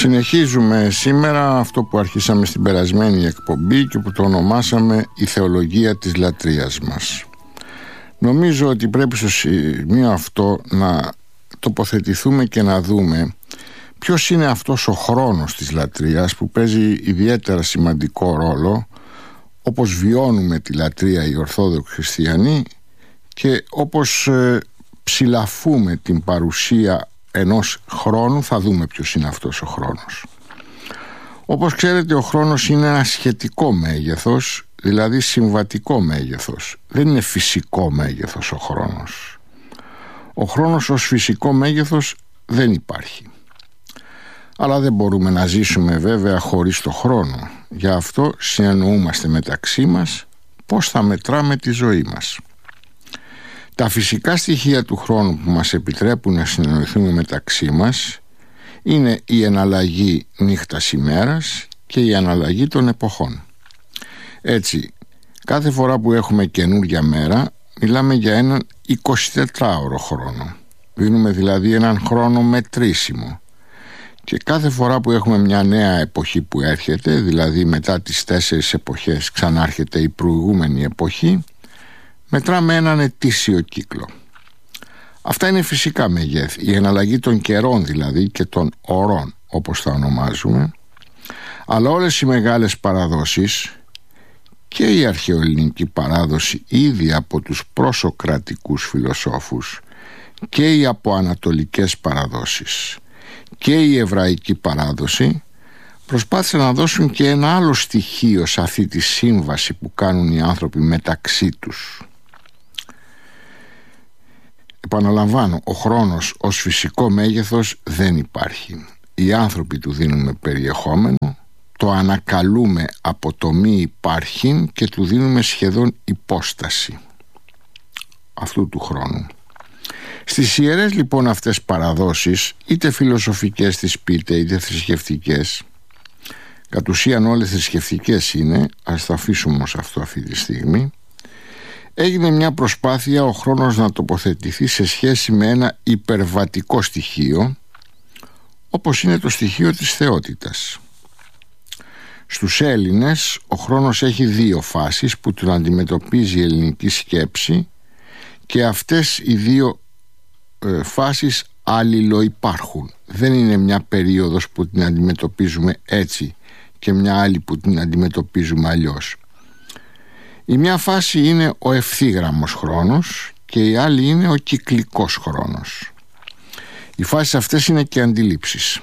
Συνεχίζουμε σήμερα αυτό που αρχίσαμε στην περασμένη εκπομπή και που το ονομάσαμε «Η θεολογία της λατρείας μας». Νομίζω ότι πρέπει στο σημείο αυτό να τοποθετηθούμε και να δούμε ποιος είναι αυτός ο χρόνος της λατρείας που παίζει ιδιαίτερα σημαντικό ρόλο, όπως βιώνουμε τη λατρεία οι Ορθόδοξοι Χριστιανοί και όπως ψηλαφούμε την παρουσία ενός χρόνου. Θα δούμε ποιος είναι αυτός ο χρόνος. Όπως ξέρετε, ο χρόνος είναι ένα σχετικό μέγεθος, δηλαδή συμβατικό μέγεθος. Δεν είναι φυσικό μέγεθος ο χρόνος. Ο χρόνος ως φυσικό μέγεθος δεν υπάρχει. Αλλά δεν μπορούμε να ζήσουμε βέβαια χωρίς το χρόνο. Γι' αυτό συνεννοούμαστε μεταξύ μας πώς θα μετράμε τη ζωή μας. Τα φυσικά στοιχεία του χρόνου που μας επιτρέπουν να συνεννοηθούμε μεταξύ μας είναι η εναλλαγή νύχτας-ημέρας και η αναλλαγή των εποχών. Έτσι, κάθε φορά που έχουμε καινούργια μέρα, μιλάμε για έναν 24ωρο χρόνο. Δίνουμε δηλαδή έναν χρόνο μετρήσιμο. Και κάθε φορά που έχουμε μια νέα εποχή που έρχεται, δηλαδή μετά τις 4 εποχές ξανάρχεται η προηγούμενη εποχή, μετράμε έναν ετήσιο κύκλο. Αυτά είναι φυσικά μεγέθη, η εναλλαγή των καιρών δηλαδή και των ωρών, όπως τα ονομάζουμε. Αλλά όλες οι μεγάλες παραδόσεις και η αρχαιοελληνική παράδοση ήδη από τους προσοκρατικούς φιλοσόφους και οι αποανατολικές παραδόσεις και η εβραϊκή παράδοση προσπάθησαν να δώσουν και ένα άλλο στοιχείο σε αυτή τη σύμβαση που κάνουν οι άνθρωποι μεταξύ τους. Επαναλαμβάνω, ο χρόνος ως φυσικό μέγεθος δεν υπάρχει. Οι άνθρωποι του δίνουμε περιεχόμενο, το ανακαλούμε από το μη υπάρχειν και του δίνουμε σχεδόν υπόσταση αυτού του χρόνου. Στις ιερές λοιπόν αυτές παραδόσεις, είτε φιλοσοφικές τις πείτε είτε θρησκευτικές, κατ' ουσίαν όλες θρησκευτικές είναι, ας τα αφήσουμε όμως αυτό αυτή τη στιγμή, έγινε μια προσπάθεια ο χρόνος να τοποθετηθεί σε σχέση με ένα υπερβατικό στοιχείο, όπως είναι το στοιχείο της θεότητας. Στους Έλληνες ο χρόνος έχει 2 φάσεις που τον αντιμετωπίζει η ελληνική σκέψη και αυτές οι 2 φάσεις αλληλοϊπάρχουν. Δεν είναι μια περίοδος που την αντιμετωπίζουμε έτσι και μια άλλη που την αντιμετωπίζουμε αλλιώς. Η μια φάση είναι ο ευθύγραμμος χρόνος και η άλλη είναι ο κυκλικός χρόνος. Οι φάσεις αυτές είναι και αντιλήψεις.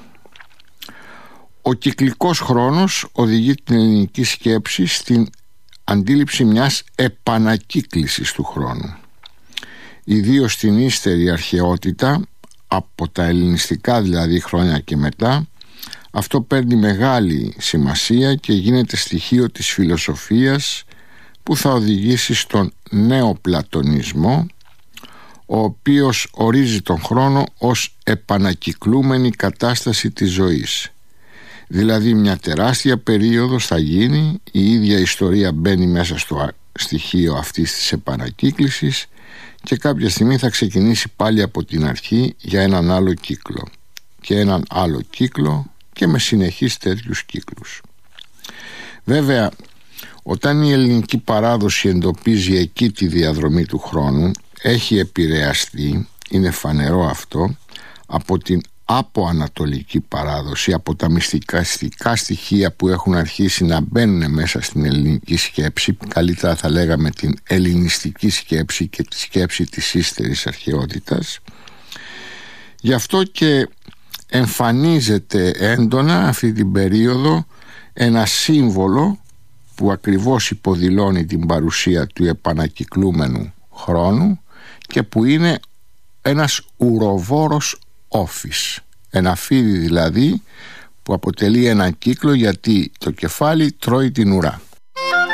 Ο κυκλικός χρόνος οδηγεί την ελληνική σκέψη στην αντίληψη μιας επανακύκλησης του χρόνου. Ιδίως στην ύστερη αρχαιότητα, από τα ελληνιστικά δηλαδή χρόνια και μετά, αυτό παίρνει μεγάλη σημασία και γίνεται στοιχείο της φιλοσοφίας που θα οδηγήσει στον νεοπλατωνισμό, ο οποίος ορίζει τον χρόνο ως επανακυκλούμενη κατάσταση της ζωής. Δηλαδή μια τεράστια περίοδος θα γίνει, η ίδια ιστορία μπαίνει μέσα στο στοιχείο αυτής της επανακύκλησης και κάποια στιγμή θα ξεκινήσει πάλι από την αρχή για έναν άλλο κύκλο και έναν άλλο κύκλο και με συνεχείς τέτοιους κύκλους. Βέβαια, όταν η ελληνική παράδοση εντοπίζει εκεί τη διαδρομή του χρόνου, έχει επηρεαστεί, είναι φανερό αυτό, από την αποανατολική παράδοση, από τα μυστικά στοιχεία που έχουν αρχίσει να μπαίνουν μέσα στην ελληνική σκέψη, καλύτερα θα λέγαμε την ελληνιστική σκέψη και τη σκέψη της ύστερης αρχαιότητας. Γι' αυτό και εμφανίζεται έντονα αυτή την περίοδο ένα σύμβολο που ακριβώς υποδηλώνει την παρουσία του επανακυκλούμενου χρόνου και που είναι ένας ουροβόρος όφης, ένα φίδι δηλαδή που αποτελεί έναν κύκλο γιατί το κεφάλι τρώει την ουρά.